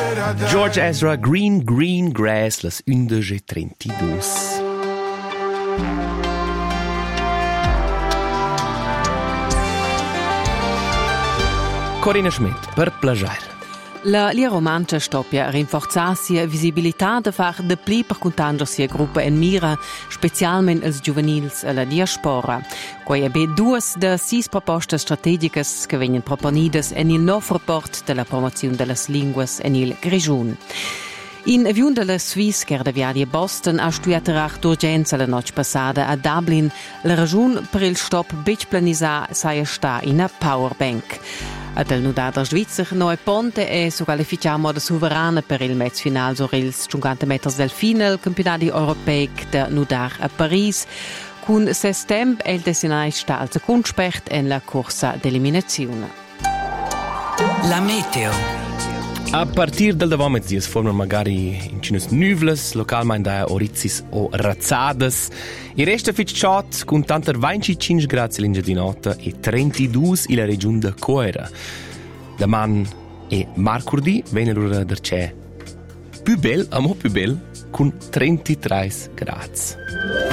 George Ezra, Green Grass, las 11:32. Corinna Schmidt, per plagiare. La lia romancia stoppia rinforzar sia visibilità da far de pli per contanger sia gruppa en mira, specialment els juvenils e la diaspora. Quai be duas de 6 propostas strategicas che vengono proponidas en il nov rapport de la promozione de las linguas en il Grigiun. In avion de la Suisse, che era via di Boston, ha studiato d'urgenza la notte passata a Dublin. La ragione per il stop bitch planisà sia sta in a powerbank. A del nudar Svizzera noi ponte e su qualificiamo da sovrana per il match final sur ils 50 meters del final campionati europei da nudar a Paris. Con 6 temp il destinai sta al second spert en la corsa d'eliminazione. La meteo. A partir del davant si formano magari in cinus nuvles, localmente da orizis o razzadas. Il resto è ciot con tanto 25 gradi all'ingia di notte e 32 in la regione de Coira. Da man e marcurdi viene l'ora del c'è più bel, amo più bel, con 33 gradi.